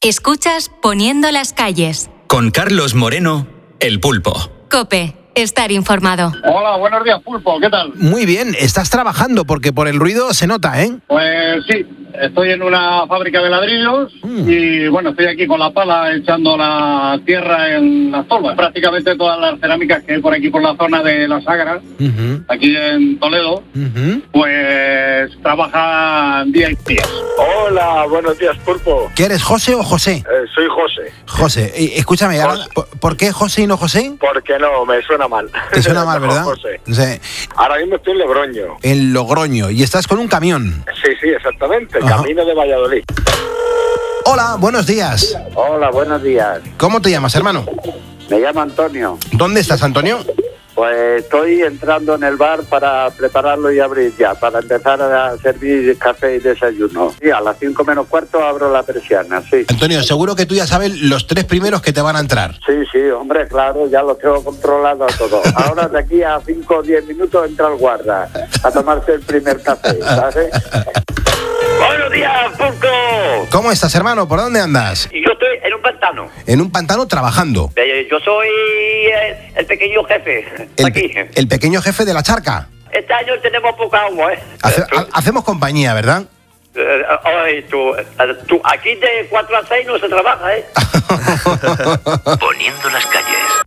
Escuchas Poniendo las calles. Con Carlos Moreno, El Pulpo. COPE. Estar informado. Hola, buenos días, Pulpo, ¿qué tal? Muy bien, estás trabajando porque por el ruido se nota, ¿eh? Pues sí, estoy en una fábrica de ladrillos y bueno, estoy aquí con la pala echando la tierra en las tolvas. Prácticamente todas las cerámicas que hay por aquí por la zona de la Sagra, aquí en Toledo, pues trabajan día y día. Hola, buenos días, Pulpo. ¿Qué eres, José o José? Soy José. José, escúchame, José. ¿por qué José y no José? Porque no, me suena mal. Te suena mal, ¿verdad? José. Sí. Ahora mismo estoy en Logroño. En Logroño, y estás con un camión. Sí, exactamente. Ajá. Camino de Valladolid. Hola, buenos días. Hola, buenos días. ¿Cómo te llamas, hermano? Me llamo Antonio. ¿Dónde estás, Antonio? Pues estoy entrando en el bar para prepararlo y abrir ya, para empezar a servir café y desayuno. Sí, a las 5 menos cuarto abro la persiana, sí. Antonio, seguro que tú ya sabes los 3 primeros que te van a entrar. Sí, hombre, claro, ya lo tengo controlado todo. Ahora de aquí a 5 o 10 minutos entra el guarda a tomarse el primer café, ¿sabes? Buenos días, Pulpo. ¿Cómo estás, hermano? ¿Por dónde andas? Yo estoy en un pantano. En un pantano trabajando. Yo soy el pequeño jefe. Aquí. El pequeño jefe de la charca. Este año tenemos poca agua, ¿eh? Hacemos compañía, ¿verdad? Ay, tú, aquí de 4 a 6 no se trabaja, ¿eh? Poniendo las calles.